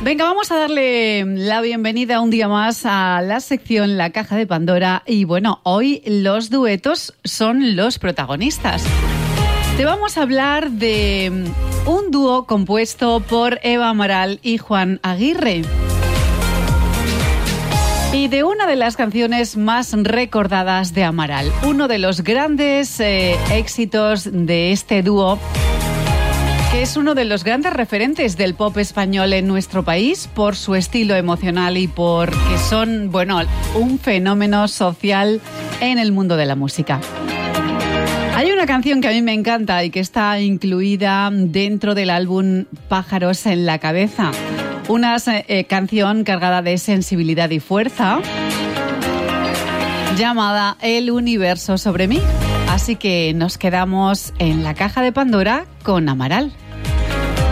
Venga, vamos a darle la bienvenida un día más a la sección La Caja de Pandora. Y bueno, hoy los duetos son los protagonistas. Te vamos a hablar de un dúo compuesto por Eva Amaral y Juan Aguirre. Y de una de las canciones más recordadas de Amaral, uno de los grandes éxitos de este dúo, que es uno de los grandes referentes del pop español en nuestro país por su estilo emocional y porque son, bueno, un fenómeno social en el mundo de la música. Hay una canción que a mí me encanta y que está incluida dentro del álbum Pájaros en la Cabeza. Una canción cargada de sensibilidad y fuerza llamada El Universo sobre mí. Así que nos quedamos en la Caja de Pandora con Amaral.